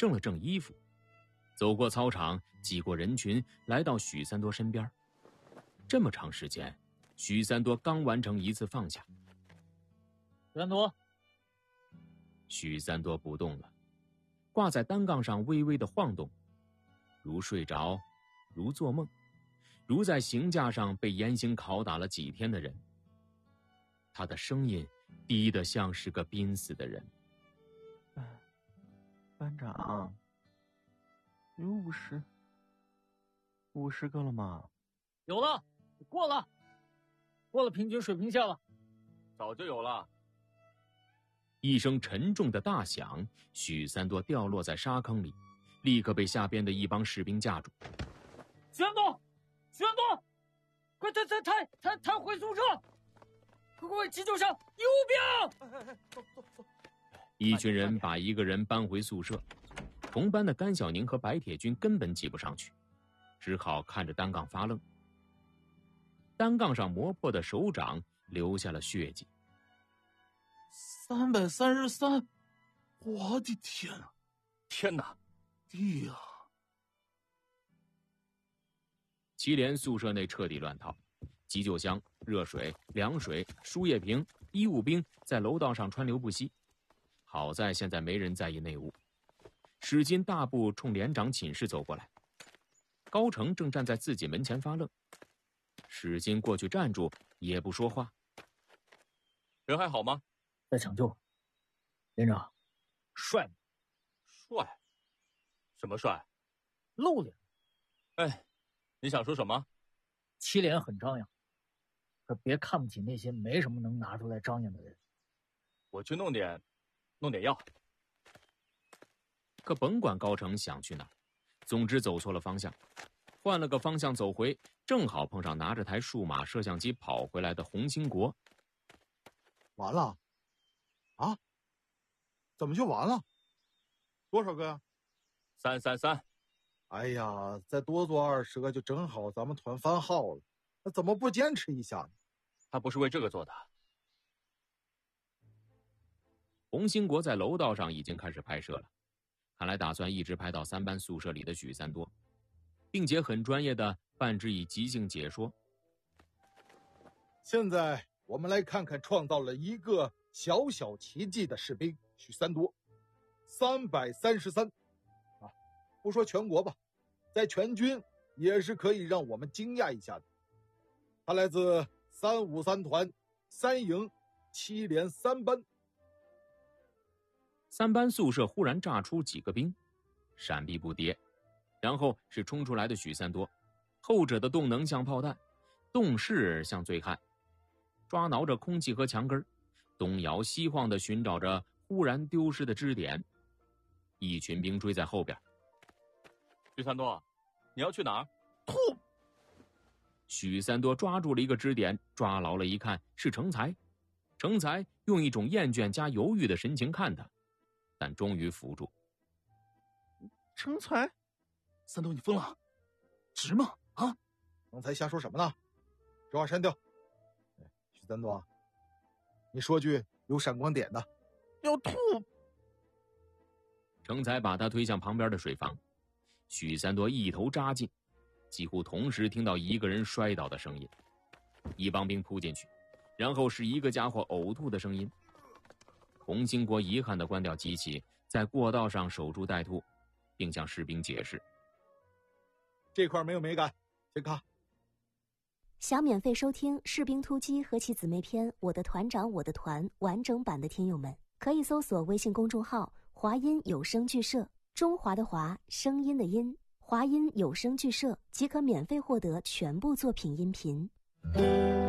正了正衣服，走过操场，挤过人群，来到许三多身边。这么长时间，许三多刚完成一次放下。 许三多， 许三多不动了，挂在单杠上微微的晃动，如睡着，如做梦，如在刑架上被严刑拷打了几天的人。他的声音低得像是个濒死的人。 班长，有50个了吗？ 有了，过了平均水平线了。 早就有了。 一声沉重的大响，许三多掉落在沙坑里，立刻被下边的一帮士兵架住。 许三多，快抬回宿舍！快急救箱，有病！ 一群人把一个人搬回宿舍，同班的甘小宁和白铁军根本挤不上去，只好看着单杠发愣。单杠上磨破的手掌留下了血迹。 333，我的天啊！ 天哪， 地啊！ 祁连宿舍内彻底乱套，急救箱、热水、凉水、输液瓶、医务兵在楼道上川流不息。好在现在没人在意内务。史金大步冲连长寝室走过来，高成正站在自己门前发愣。史金过去站住，也不说话。 人还好吗？ 在抢救。连长，帅吗？ 帅？什么帅？ 露脸。 哎，你想说什么？ 祁连很张扬，可别看不起那些没什么能拿出来张扬的人。 我去弄点药。 可甭管高成想去哪儿，总之走错了方向，换了个方向走回，正好碰上拿着台数码摄像机跑回来的洪兴国。 完了啊？怎么就完了？多少个呀 ？333。 哎呀，再多做20个就正好咱们团番号了，那怎么不坚持一下呢？ 他不是为这个做的。 洪兴国在楼道上已经开始拍摄了，看来打算一直拍到3班宿舍里的许三多，并且很专业的半只以即兴解说。 现在我们来看看创造了一个小小奇迹的士兵许三多，333啊，不说全国吧，在全军也是可以让我们惊讶一下的。他来自353团3营7连3班。 3班宿舍忽然炸出几个兵，闪避不跌，然后是冲出来的许三多，后者的动能像炮弹，动势像醉汉，抓挠着空气和墙根，东摇西晃地寻找着忽然丢失的支点。一群兵追在后边。 许三多，你要去哪儿？ 吐！ 许三多抓住了一个支点，抓牢了一看是成才。成才用一种厌倦加犹豫的神情看他，但终于扶住。 成才， 三多你疯了？值吗？啊？ 成才瞎说什么呢？这话删掉。许三多，你说句有闪光点的。要吐！ 成才把他推向旁边的水房，许三多一头扎进，几乎同时听到一个人摔倒的声音，一帮兵扑进去，然后是一个家伙呕吐的声音。洪兴国遗憾地关掉机器，在过道上守株待兔，并向士兵解释： 这块没有美感，先看。 想免费收听《士兵突击》和其姊妹篇《我的团长我的团》完整版的听友们，可以搜索微信公众号华音有声剧社，中华的华，声音的音，华音有声剧社即可免费获得全部作品音频。